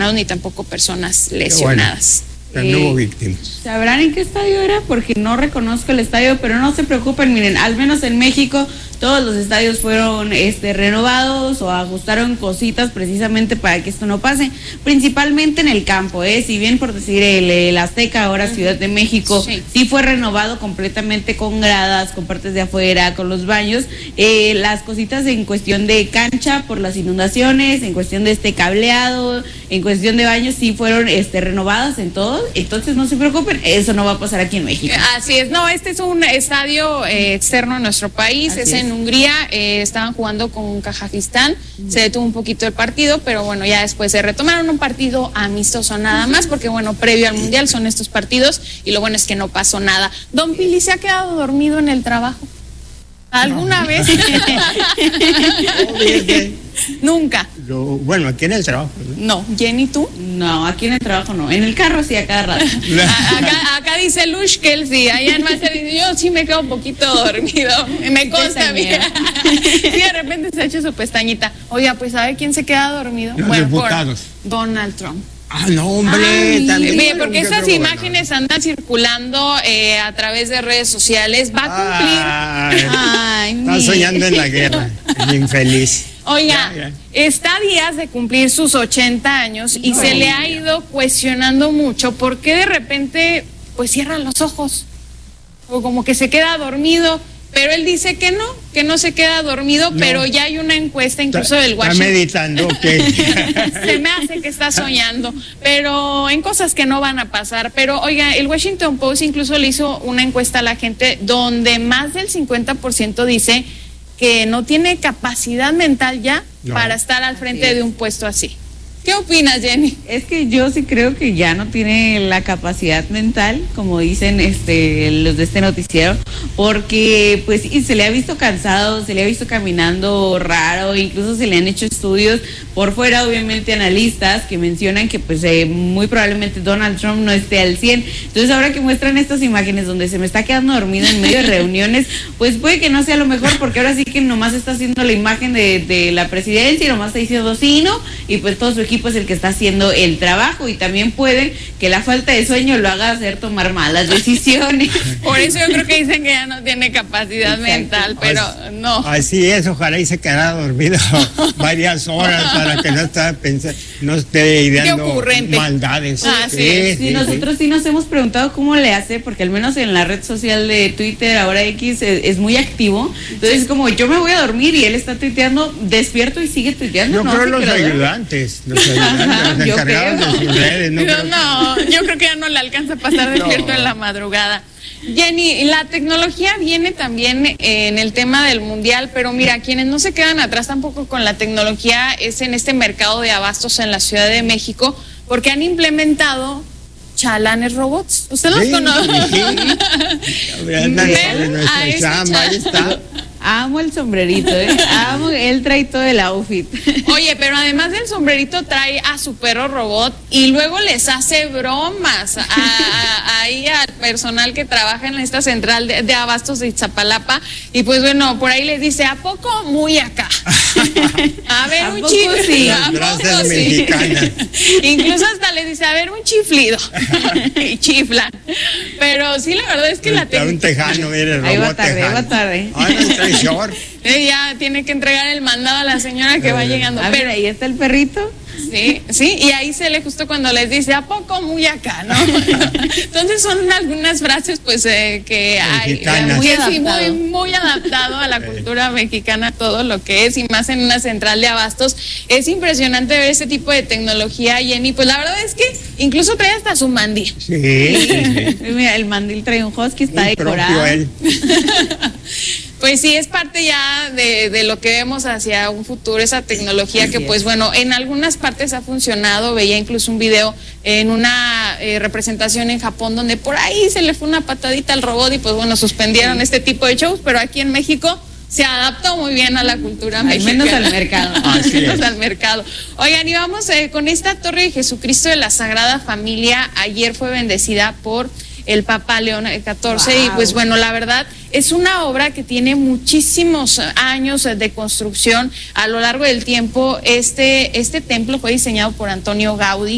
ni tampoco personas lesionadas. Pero no hubo víctimas. ¿Sabrán en qué estadio era? Porque no reconozco el estadio, pero no se preocupen, miren, al menos en México todos los estadios fueron renovados o ajustaron cositas precisamente para que esto no pase, principalmente en el campo, si bien por decir el Azteca, ahora Ciudad de México, sí fue renovado completamente con gradas, con partes de afuera, con los baños, las cositas en cuestión de cancha por las inundaciones, en cuestión de cableado, en cuestión de baños sí fueron renovadas en todo, entonces no se preocupen, eso no va a pasar aquí en México. Así es, no, este es un estadio externo a nuestro país, es en Hungría, estaban jugando con Kazajistán, se detuvo un poquito el partido, pero bueno, ya después se retomaron, un partido amistoso nada más, porque bueno, previo al Mundial son estos partidos, y lo bueno es que no pasó nada. Don Pili, ¿se ha quedado dormido en el trabajo? ¿Alguna vez? Nunca. Bueno, aquí en el trabajo. No, Jenny, ¿tú? No, aquí en el trabajo no. En el carro sí, a cada rato. Acá dice Lush que él sí. Allá en Master dice, yo sí me quedo un poquito dormido. Me consta bien. Sí, de repente se ha hecho su pestañita. Oiga, pues ¿sabe quién se queda dormido? Los diputados. Donald Trump. Ah, no, hombre, también. Bien, porque estas imágenes andan circulando a través de redes sociales. Va a cumplir. Está soñando en la guerra, el infeliz. Oiga, está a días de cumplir sus 80 años y se le ha ido cuestionando mucho por qué de repente pues cierra los ojos o como que se queda dormido. Pero él dice que no se queda dormido, pero ya hay una encuesta incluso del Washington. Está meditando, Se me hace que está soñando, pero en cosas que no van a pasar. Pero oiga, el Washington Post incluso le hizo una encuesta a la gente donde más del 50% dice que no tiene capacidad mental ya para estar al frente de un puesto así. ¿Qué opinas, Jenny? Es que yo sí creo que ya no tiene la capacidad mental, como dicen los de este noticiero, porque pues se le ha visto cansado, se le ha visto caminando raro, incluso se le han hecho estudios por fuera, obviamente analistas que mencionan que pues muy probablemente Donald Trump no esté al 100. Entonces ahora que muestran estas imágenes donde se me está quedando dormido en medio de reuniones, pues puede que no sea lo mejor, porque ahora sí que nomás está haciendo la imagen de la presidencia y nomás está diciendo sí, no, y pues todo su equipo es el que está haciendo el trabajo, y también pueden que la falta de sueño lo haga hacer tomar malas decisiones. Por eso yo creo que dicen que ya no tiene capacidad mental, pero no. Así es, ojalá y se quedara dormido varias horas para que no esté ideando maldades. Sí, nosotros sí nos hemos preguntado cómo le hace, porque al menos en la red social de Twitter, ahora X, es muy activo. Entonces como yo me voy a dormir y él está tuiteando, despierto y sigue tuiteando. Yo creo los ayudantes, los encargados de sus redes. Yo creo que ya no le alcanza a pasar despierto en la madrugada. Jenny, la tecnología viene también en el tema del mundial, pero mira, quienes no se quedan atrás tampoco con la tecnología es en este mercado de abastos en la Ciudad de México, porque han implementado chalanes robots. ¿Usted los conoce? Ahí está. Amo el sombrerito, él trae todo el outfit. Oye, pero además del sombrerito trae a su perro robot y luego les hace bromas ahí al personal que trabaja en esta central de abastos de Iztapalapa, y pues bueno, por ahí les dice, ¿a poco muy acá? A ver, un chiflido. Sí. Incluso hasta les dice, a ver, un chiflido. Y chiflan. Pero sí, la verdad es que un tejano, mire, el robot. Ahí va tarde. Ella tiene que entregar el mandado a la señora que va llegando. Pero ahí está el perrito. Sí, y ahí se le justo cuando les dice, ¿a poco muy acá, no? Entonces son algunas frases pues que hay muy adaptado a la cultura mexicana, todo lo que es, y más en una central de abastos. Es impresionante ver ese tipo de tecnología, Jenny. Pues la verdad es que incluso trae hasta su mandil. Sí. Mira, el mandil trae un husky, está decorado. Pues sí, es parte ya de lo que vemos hacia un futuro, esa tecnología que pues bueno, en algunas partes ha funcionado. Veía incluso un video en una representación en Japón donde por ahí se le fue una patadita al robot y pues bueno, suspendieron este tipo de shows, pero aquí en México se adaptó muy bien a la cultura mexicana. Menos al mercado. Menos al mercado. Oigan, y vamos con esta Torre de Jesucristo de la Sagrada Familia. Ayer fue bendecida por el Papa León XIV, y pues bueno, la verdad es una obra que tiene muchísimos años de construcción a lo largo del tiempo. Este templo fue diseñado por Antonio Gaudí,